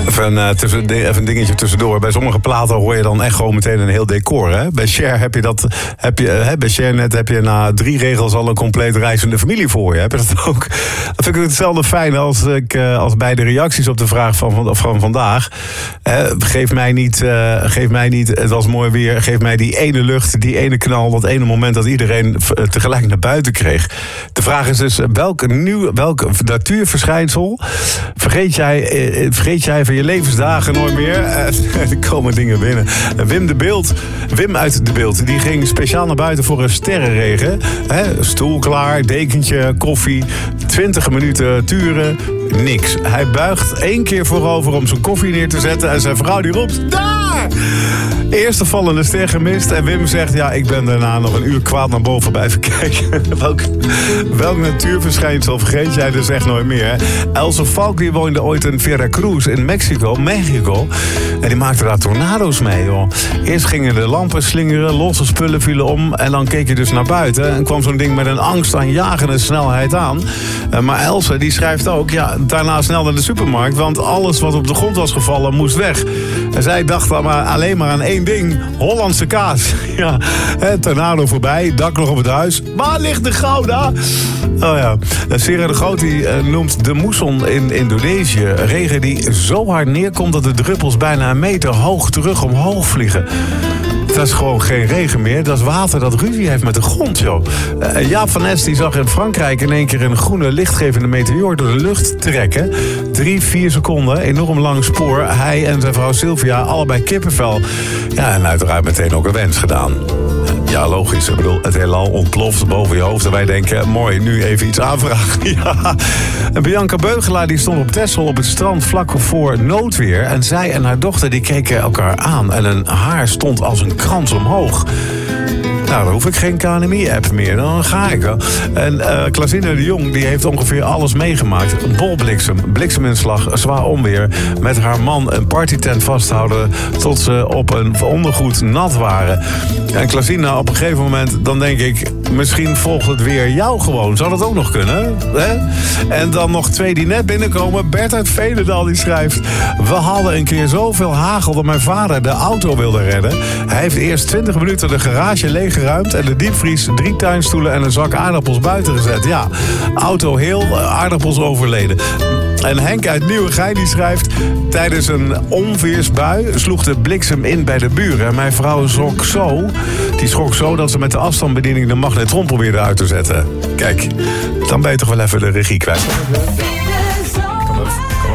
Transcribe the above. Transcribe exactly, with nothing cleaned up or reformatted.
Even een, uh, tussen, even een dingetje tussendoor. Bij sommige platen hoor je dan echt gewoon meteen een heel decor. Hè? Bij Cher heb je dat. Heb je, hè, bij Cher net heb je na drie regels al een compleet reizende familie voor je. Heb je dat ook? Dat vind ik hetzelfde fijn als, ik, uh, als bij de reacties op de vraag van, van, van vandaag. Uh, geef mij niet, uh, geef mij niet, het was mooi weer. Geef mij die ene lucht, die ene knal, dat ene moment dat iedereen tegelijk naar buiten kreeg. De vraag is dus, welk, nieuw, welk natuurverschijnsel vergeet jij, uh, vergeet jij van je levensdagen nooit meer? Uh, er komen dingen binnen. Wim de Beeld, Wim uit de Beeld, die ging speciaal naar buiten voor een sterrenregen. He, stoel klaar, dekentje, koffie, twintig minuten turen, niks. Hij buigt één keer voorover om zijn koffie neer te zetten en zijn vrouw die roept, daar! Eerste vallende ster gemist en Wim zegt, ja, ik ben daarna nog een uur kwaad naar boven blijven kijken. welk, welk natuurverschijnsel vergeet jij dus echt nooit meer? Hè? Elsa Falk die woonde ooit in Veracruz in Mexico, Mexico. En die maakte daar tornado's mee, joh. Eerst gingen de lampen slingeren, losse spullen vielen om en dan keek je dus naar buiten en kwam zo'n ding met een angstaanjagende snelheid aan. Uh, maar Elsa die schrijft ook, ja, daarna snel naar de supermarkt, want alles wat op de grond was gevallen moest weg. En zij dacht dan maar alleen maar aan één ding, Hollandse kaas. Ja, hè, tornado voorbij, dak nog op het huis. Waar ligt de Gouda? Oh ja, Sera de Groot die, uh, noemt de moesson in Indonesië. Regen die zo hard neerkomt dat de druppels bijna een meter hoog terug omhoog vliegen. Dat is gewoon geen regen meer. Dat is water dat ruzie heeft met de grond, joh. Uh, Jaap van Es die zag in Frankrijk in één keer een groene lichtgevende meteoor door de lucht trekken. Drie, vier seconden, enorm lang spoor. Hij en zijn vrouw Sylvia, allebei kippenvel. Ja, en uiteraard meteen ook een wens gedaan. Ja, logisch. Ik bedoel, het heelal ontploft boven je hoofd. En wij denken, mooi, nu even iets aanvragen. Ja. En Bianca Beugelaar die stond op Texel op het strand vlak voor noodweer. En zij en haar dochter die keken elkaar aan. En hun haar stond als een krans omhoog. Nou, dan hoef ik geen K N M I-app meer. Dan ga ik wel. En uh, Klasine de Jong die heeft ongeveer alles meegemaakt. Een bolbliksem, blikseminslag, zwaar onweer. Met haar man een partytent vasthouden tot ze op een ondergoed nat waren. En Klasine, op een gegeven moment, dan denk ik, misschien volgt het weer jou gewoon. Zou dat ook nog kunnen? Hè? En dan nog twee die net binnenkomen. Bert uit Veenendaal die schrijft, we hadden een keer zoveel hagel dat mijn vader de auto wilde redden. Hij heeft eerst twintig minuten de garage leeggeruimd en de diepvries, drie tuinstoelen en een zak aardappels buiten gezet. Ja, auto heel, aardappels overleden. En Henk uit Nieuwegein die schrijft, tijdens een onweersbui sloeg de bliksem in bij de buren. En mijn vrouw schrok zo, die schrok zo dat ze met de afstandsbediening de magnetron probeerde uit te zetten. Kijk, dan ben je toch wel even de regie kwijt.